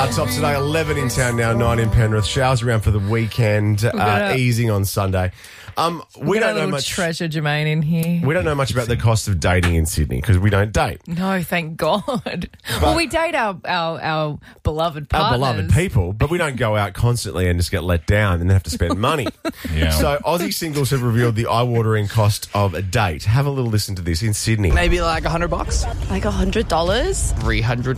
Top today, 11 in town now, 9 in Penrith. Showers around for the weekend, easing on Sunday. We don't know much treasure, Jermaine, in here. We don't know much about the cost of dating in Sydney because we don't date. No, thank God. Well, we date our beloved partners. Our beloved people, but we don't go out constantly and just get let down and then have to spend money. So Aussie singles have revealed the eye-watering cost of a date. Have a little listen to this in Sydney. Maybe like $100. Like $100? $300.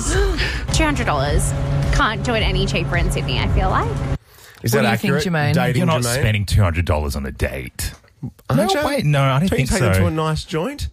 $200. Can't do it any cheaper in Sydney, I feel like. Is that accurate? Think, Jermaine? Dating, You're not Jermaine? spending $200 on a date. Aren't you? Wait, no, I don't Don't you think take so. them to a nice joint?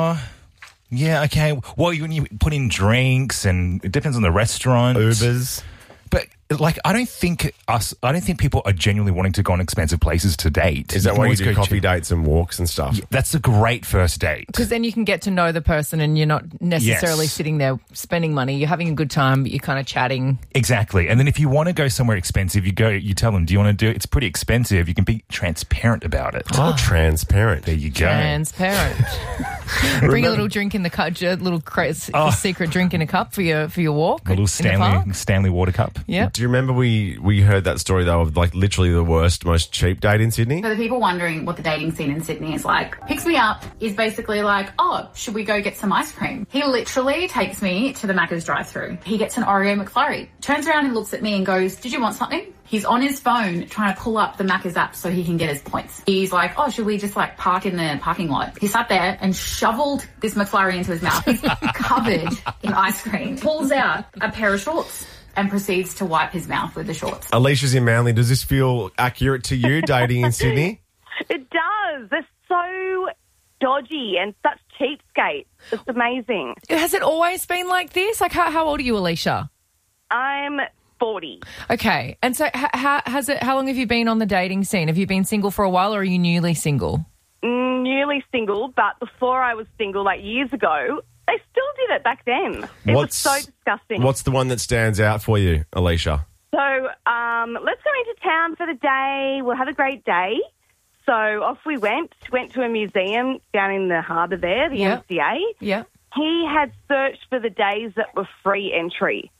Yeah, okay. Well, when you put in drinks, and it depends on the restaurant. Ubers. But like, I don't think people are genuinely wanting to go on expensive places to date. Is that why you always do go coffee dates and walks and stuff? Yeah, that's a great first date. Because then you can get to know the person and you're not necessarily sitting there spending money. You're having a good time, but you're kind of chatting. Exactly. And then if you want to go somewhere expensive, you tell them, do you want to do it? It's pretty expensive. You can be transparent about it. Oh, transparent. There you go. Transparent. Bring a little drink in the cup, a little secret drink in a cup for your walk. A little Stanley water cup. Yeah. Do you remember we heard that story, though, of like literally the worst, most cheap date in Sydney? For the people wondering what the dating scene in Sydney is like, Picks Me Up is basically like, oh, should we go get some ice cream? He literally takes me to the Macca's drive-thru. He gets an Oreo McFlurry, turns around and looks at me and goes, did you want something? He's on his phone trying to pull up the Macca's app so he can get his points. He's like, oh, should we just like park in the parking lot? He sat there and shoveled this McFlurry into his mouth. He's covered in ice cream. Pulls out a pair of shorts and proceeds to wipe his mouth with the shorts. Alicia's in Manly. Does this feel accurate to you, dating in Sydney? It does. They're so dodgy and such cheapskates. It's amazing. Has it always been like this? Like, how old are you, Alicia? I'm 40. Okay. And so how long have you been on the dating scene? Have you been single for a while, or are you newly single? Newly single, but before I was single, like years ago, they still did it back then. It was so disgusting. What's the one that stands out for you, Alicia? So let's go into town for the day. We'll have a great day. So off we went to a museum down in the harbour there, the MCA. Yeah. He had searched for the days that were free entry.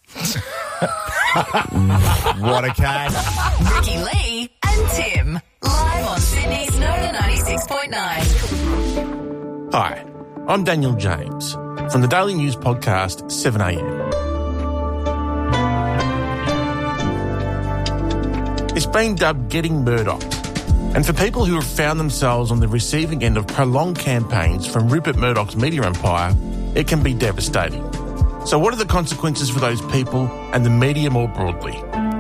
What a cat. Ricky Lee and Tim, live on Sydney's Nova 96.9. Hi, I'm Daniel James from the Daily News podcast 7am. It's been dubbed Getting Murdocked. And for people who have found themselves on the receiving end of prolonged campaigns from Rupert Murdoch's media empire, it can be devastating. So what are the consequences for those people and the media more broadly?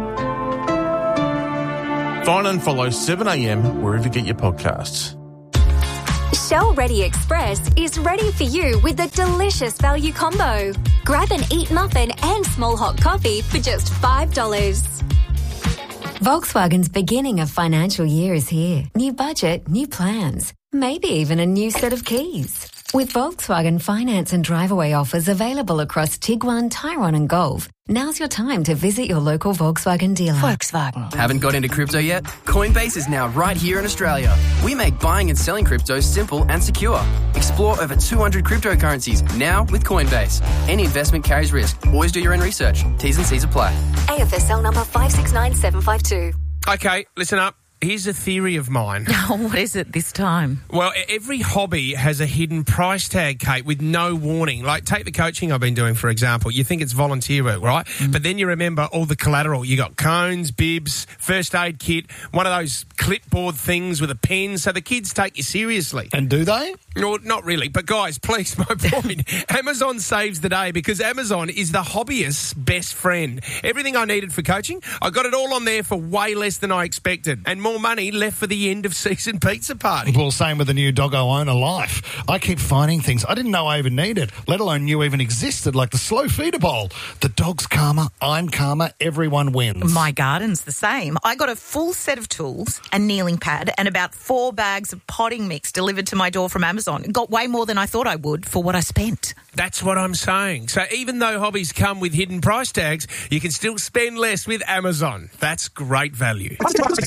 Find and follow 7am wherever you get your podcasts. Shell Ready Express is ready for you with a delicious value combo. Grab an Eat muffin and small hot coffee for just $5. Volkswagen's beginning of financial year is here. New budget, new plans, maybe even a new set of keys. With Volkswagen finance and drive-away offers available across Tiguan, Tyrone and Golf, now's your time to visit your local Volkswagen dealer. Volkswagen. Haven't got into crypto yet? Coinbase is now right here in Australia. We make buying and selling crypto simple and secure. Explore over 200 cryptocurrencies now with Coinbase. Any investment carries risk. Always do your own research. T's and C's apply. AFSL number 569752. Okay, listen up. Here's a theory of mine. What is it this time? Well, every hobby has a hidden price tag, Kate, with no warning. Like, take the coaching I've been doing, for example. You think it's volunteer work, right? But then you remember all the collateral. You got cones, bibs, first aid kit, one of those clipboard things with a pen, so the kids take you seriously. And do they? No, not really. But, guys, please, my point. Amazon saves the day because Amazon is the hobbyist's best friend. Everything I needed for coaching, I got it all on there for way less than I expected. And more money left for the end of season pizza party. Well, same with the new Doggo Owner Life. I keep finding things I didn't know I even needed, let alone knew even existed, like the slow feeder bowl. The dog's calmer, I'm calmer, everyone wins. My garden's the same. I got a full set of tools, a kneeling pad, and about 4 bags of potting mix delivered to my door from Amazon. Got way more than I thought I would for what I spent. That's what I'm saying. So even though hobbies come with hidden price tags, you can still spend less with Amazon. That's great value.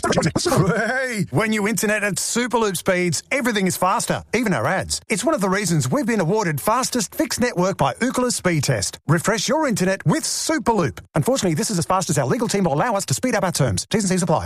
Hey, when you internet at Superloop speeds, everything is faster, even our ads. It's one of the reasons we've been awarded fastest fixed network by Ookla Speed Test. Refresh your internet with Superloop. Unfortunately, this is as fast as our legal team will allow us to speed up our terms. T's and C's apply.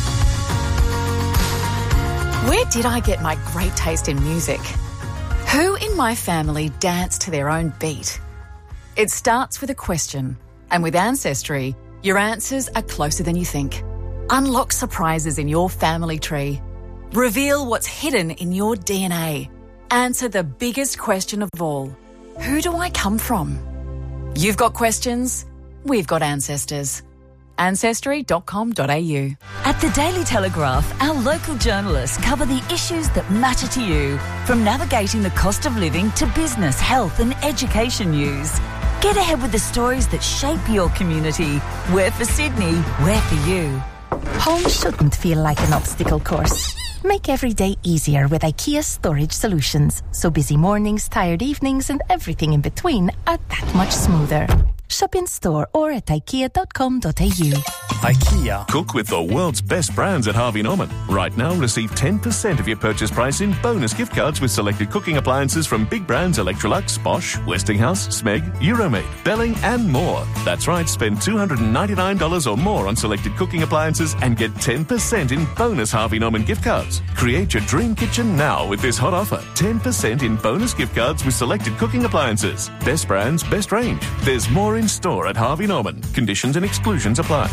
Where did I get my great taste in music? Who in my family danced to their own beat? It starts with a question, and with Ancestry, your answers are closer than you think. Unlock surprises in your family tree. Reveal what's hidden in your DNA. Answer the biggest question of all. Who do I come from? You've got questions, we've got ancestors. Ancestry.com.au. At the Daily Telegraph, our local journalists cover the issues that matter to you, from navigating the cost of living to business, health and education news. Get ahead with the stories that shape your community. We're for Sydney, we're for you. Home shouldn't feel like an obstacle course. Make every day easier with IKEA Storage Solutions, so busy mornings, tired evenings and everything in between are that much smoother. Shop in store or at ikea.com.au. IKEA. Cook with the world's best brands at Harvey Norman. Right now, receive 10% of your purchase price in bonus gift cards with selected cooking appliances from big brands Electrolux, Bosch, Westinghouse, Smeg, Euromade, Belling and more. That's right, spend $299 or more on selected cooking appliances and get 10% in bonus Harvey Norman gift cards. Create your dream kitchen now with this hot offer. 10% in bonus gift cards with selected cooking appliances. Best brands, best range. There's more in store at Harvey Norman. Conditions and exclusions apply.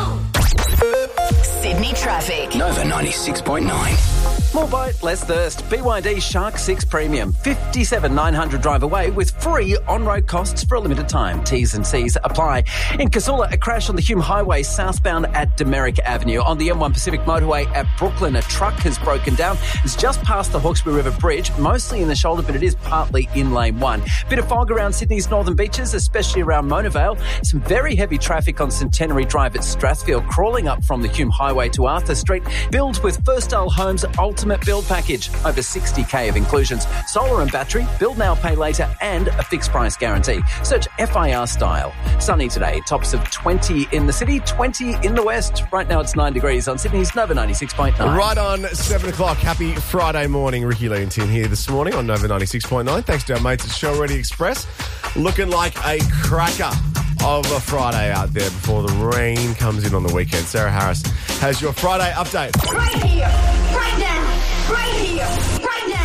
Sydney traffic. Nova 96.9. More bite, less thirst. BYD Shark 6 Premium. 57,900 drive away with free on-road costs for a limited time. T's and C's apply. In Casula, a crash on the Hume Highway southbound at Demerick Avenue. On the M1 Pacific Motorway at Brooklyn, a truck has broken down. It's just past the Hawkesbury River Bridge, mostly in the shoulder, but it is partly in lane 1. Bit of fog around Sydney's northern beaches, especially around Mona Vale. Some very heavy traffic on Centenary Drive at Strathfield, crawling up from the Hume Highway to Arthur Street. Build with Firstdale Homes Ultimate Build Package. Over 60k of inclusions. Solar and battery, build now, pay later, and a fixed price guarantee. Search FIR Style. Sunny today. Tops of 20 in the city, 20 in the west. Right now it's 9 degrees on Sydney's Nova 96.9. Right on 7 o'clock. Happy Friday morning. Ricky Lee and Tim here this morning on Nova 96.9. Thanks to our mates at Show Ready Express. Looking like a cracker of a Friday out there before the rain comes in on the weekend. Sarah Harris has your Friday update. Right here, right now, right here, right now.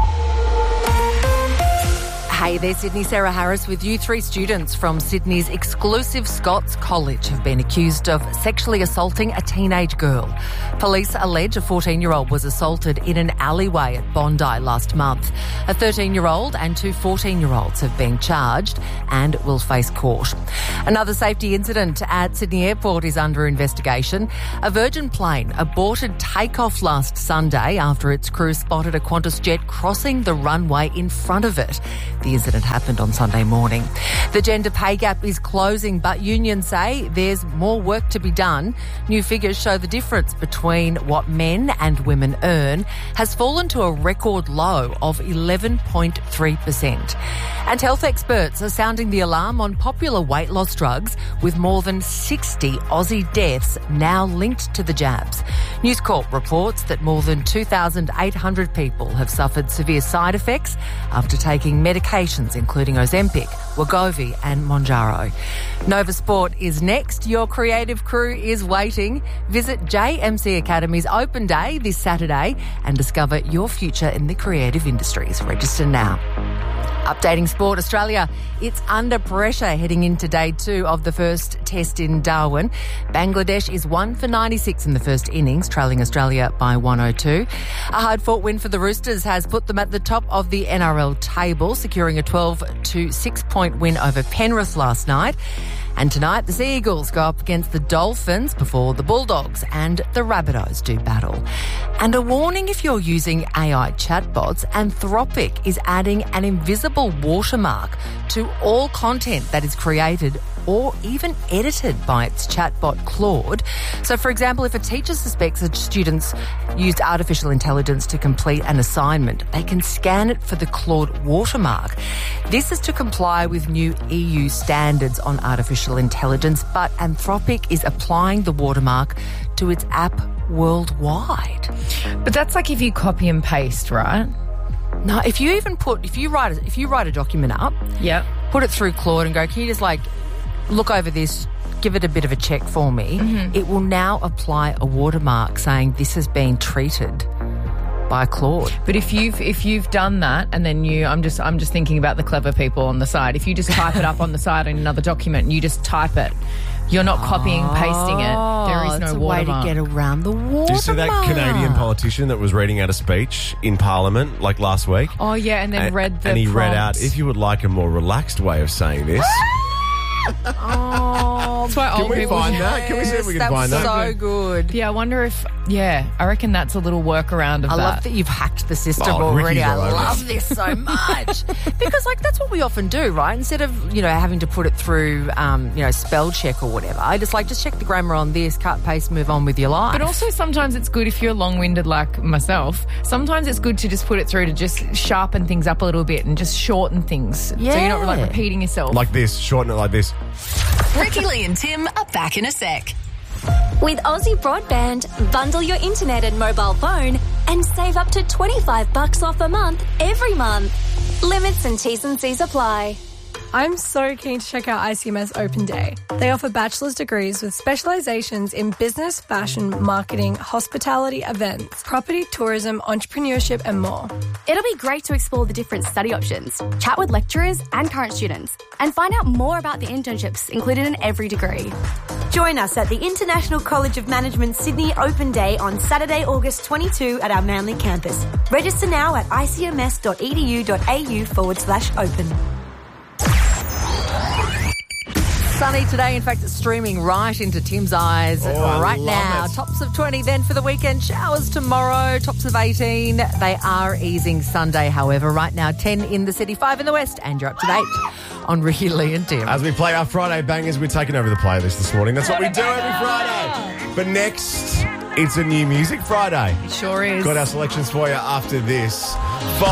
Hey there, Sydney. Sarah Harris with you. 3 students from Sydney's exclusive Scots College have been accused of sexually assaulting a teenage girl. Police allege a 14-year-old was assaulted in an alleyway at Bondi last month. A 13-year-old and 2 14-year-olds have been charged and will face court. Another safety incident at Sydney Airport is under investigation. A Virgin plane aborted takeoff last Sunday after its crew spotted a Qantas jet crossing the runway in front of it. The incident happened on Sunday morning. The gender pay gap is closing, but unions say there's more work to be done. New figures show the difference between what men and women earn has fallen to a record low of 11.3%. And health experts are sounding the alarm on popular weight loss drugs, with more than 60 Aussie deaths now linked to the jabs. News Corp reports that more than 2,800 people have suffered severe side effects after taking medications including Ozempic, Wegovy and Mounjaro. Nova Sport is next. Your creative crew is waiting. Visit JMC Academy's open day this Saturday and discover your future in the creative industries. Register now. Updating Sport Australia, it's under pressure heading into day 2 of the first test in Darwin. Bangladesh is 1 for 96 in the first innings, trailing Australia by 102. A hard-fought win for the Roosters has put them at the top of the NRL table, securing a 12-6-point win over Penrith last night. And tonight, the Sea Eagles go up against the Dolphins before the Bulldogs and the Rabbitohs do battle. And a warning if you're using AI chatbots, Anthropic is adding an invisible watermark to all content that is created or even edited by its chatbot Claude. So, for example, if a teacher suspects that students used artificial intelligence to complete an assignment, they can scan it for the Claude watermark. This is to comply with new EU standards on artificial intelligence, but Anthropic is applying the watermark to its app worldwide. But that's like if you copy and paste, right? No, if you write a document up, put it through Claude and go, can you just like look over this, give it a bit of a check for me, it will now apply a watermark saying this has been treated by Claude. But if you've done that and then I'm just thinking about the clever people on the side. If you just type it up on the side in another document and you just type it, you're not copying and pasting it. There is no watermark. Way to get around the watermark. Did you see that Canadian politician that was reading out a speech in Parliament like last week? Oh yeah, and then read the and he read out, prompts. if you would like a more relaxed way of saying this. Oh, that's why Can old we people find that? Can we see if we can find that? So good. Yeah, I wonder if. Yeah, I reckon that's a little workaround of I that. love that you've hacked the system Oh, already. Ricky's I all over love it. this so much because, like, that's what we often do, right? Instead of having to put it through, spell check or whatever. I just check the grammar on this, cut, paste, move on with your life. But also sometimes it's good if you're long-winded like myself. Sometimes it's good to just put it through to just sharpen things up a little bit and just shorten things, so you're not like repeating yourself. Like this, shorten it like this. Ricky Lee and Tim are back in a sec. With Aussie Broadband, bundle your internet and mobile phone and save up to $25 off a month every month. Limits and T's and C's apply. I'm so keen to check out ICMS Open Day. They offer bachelor's degrees with specializations in business, fashion, marketing, hospitality, events, property, tourism, entrepreneurship, and more. It'll be great to explore the different study options, chat with lecturers and current students, and find out more about the internships included in every degree. Join us at the International College of Management Sydney Open Day on Saturday, August 22 at our Manly campus. Register now at icms.edu.au/open. Sunny today. In fact, it's streaming right into Tim's eyes right now. it. Tops of 20 then for the weekend. Showers tomorrow. Tops of 18. They are easing Sunday, however. Right now, 10 in the city, 5 in the west. And you're up to date on Ricky, Lee and Tim. As we play our Friday bangers, we're taking over the playlist this morning. That's what we do every Friday. But next, it's a new music Friday. It sure is. Got our selections for you after this.